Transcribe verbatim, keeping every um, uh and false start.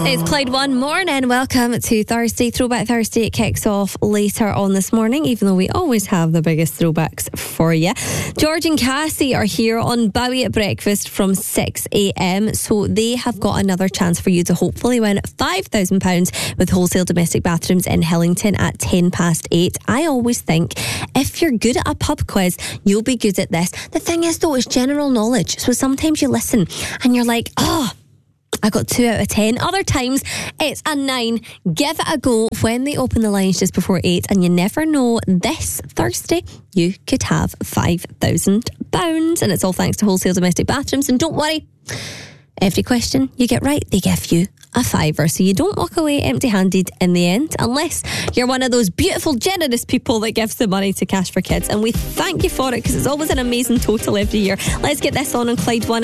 It's Clyde One Morning. Welcome to Thursday. Throwback Thursday. It kicks off later on this morning, even though we always have the biggest throwbacks for you. George and Cassie are here on Bowie at breakfast from six a.m. So they have got another chance for you to hopefully win five thousand pounds with Wholesale Domestic Bathrooms in Hillington at ten past eight. I always think if you're good at a pub quiz, you'll be good at this. The thing is, though, it's general knowledge. So sometimes you listen and you're like, oh, I got two out of ten. Other times it's a nine. Give it a go when they open the lines just before eight, and you never know, this Thursday you could have five thousand pounds, and it's all thanks to Wholesale Domestic Bathrooms. And don't worry, every question you get right, they give you a fiver, so you don't walk away empty-handed in the end, unless you're one of those beautiful, generous people that gives the money to Cash for Kids, and we thank you for it because it's always an amazing total every year. Let's get this on on Clyde One.